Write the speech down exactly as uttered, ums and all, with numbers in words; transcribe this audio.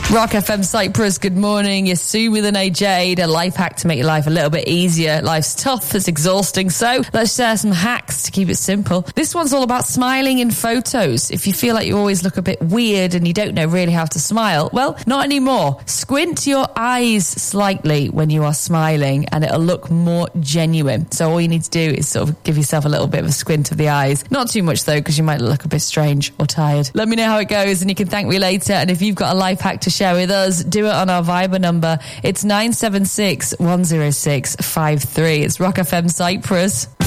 Rock F M Cyprus, good morning. You're Sue with an A Jade, a life hack to make your life a little bit easier. Life's tough, it's exhausting, so let's share some hacks to keep it simple. This one's all about smiling in photos. If you feel like you always look a bit weird and you don't know really how to smile, well, not anymore. Squint your eyes slightly when you are smiling and it'll look more genuine. So all you need to do is sort of give yourself a little bit of a squint of the eyes. Not too much though, because you might look a bit strange or tired. Let me know how it goes and you can thank me later. And if you've got a life hack to share with us, do it on our Viber number. It's nine seven six, one oh six, five three. It's Rock F M Cyprus.